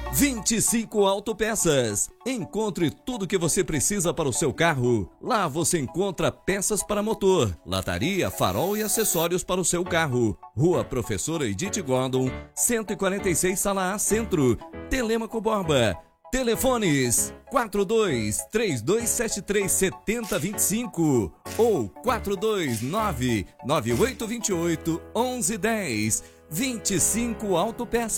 25 Autopeças. Encontre tudo o que você precisa para o seu carro. Lá você encontra peças para motor, lataria, farol e acessórios para o seu carro. Rua Professora Edith Gordon, 146 Sala A Centro, Telêmaco Borba. Telefones 42-3273-7025 ou 429-9828-1110. 25 Autopeças.